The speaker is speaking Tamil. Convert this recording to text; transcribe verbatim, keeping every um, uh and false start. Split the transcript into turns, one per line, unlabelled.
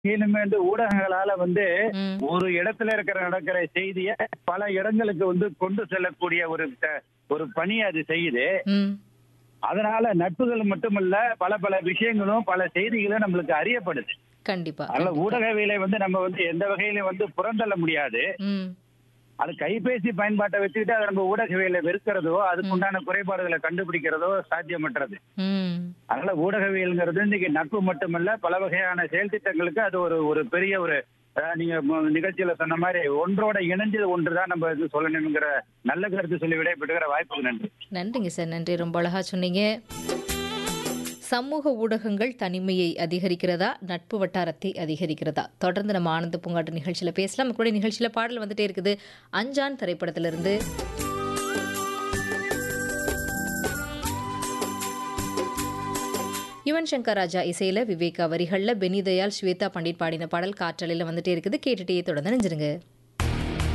இனிமே வந்து ஊடகங்களால வந்து
ம்.
ஒரு இடத்துல இருக்கிற நடக்கிற செய்திய பல இடங்களுக்கு வந்து கொண்டு செல்லக்கூடிய ஒரு த- ஒரு பணி அது செய்யுது.
ம்.
அதனால நட்புகள் மட்டுமல்ல, பல பல விஷயங்களும் பல செய்திகளும் நம்மளுக்கு அறியப்படுது.
கண்டிப்பா,
அதனால
கண்டிப்பா.
ஊடகவியலை வந்து நம்ம வந்து எந்த வகையிலும் வந்து புறந்தள்ள முடியாது.
ம்.
அது கைபேசி பயன்பாட்டை வச்சுக்கிட்டு அதை நம்ம ஊடகவியலை வெறுக்கிறதோ,
ம்.
அதுக்குண்டான குறைபாடுகளை கண்டுபிடிக்கிறதோ சாத்தியமற்றது.
ம்.
அதனால ஊடகவியல்ங்கிறது இன்னைக்கு நட்பு மட்டுமல்ல, பல வகையான செயல் திட்டங்களுக்கு அது ஒரு ஒரு பெரிய ஒரு அஹ், நீங்க மு- நிகழ்ச்சியில சொன்ன மாதிரி ஒன்றோட இணைஞ்சது ஒன்றுதான் நம்ம இது சொல்லணுங்கிற நல்ல கருத்து சொல்லி விடைபெற்றுகிற வாய்ப்புக்கு நன்றி.
நன்றிங்க சார். நன்றி. ரொம்ப அழகா சொன்னீங்க. சமூக ஊடகங்கள் தனிமையை அதிகரிக்கிறதா? நட்பு வட்டாரத்தை அதிகரிக்கிறதா? தொடர்ந்து நம்ம ஆனந்த பூங்காட்டு நிகழ்ச்சியில பேசலாம். நம்ம கூட நிகழ்ச்சியில பாடல் வந்துட்டே இருக்குது. அஞ்சான் திரைப்படத்திலிருந்து யுவன் சங்கர் ராஜா இசையில விவேகா வரிகள்ல பெனி தயாள், ஸ்வேதா பண்டிட் பாடின பாடல் காற்றலையில வந்துட்டே இருக்குது. கேட்டுட்டே தொடர்ந்து நினைஞ்சிருங்க.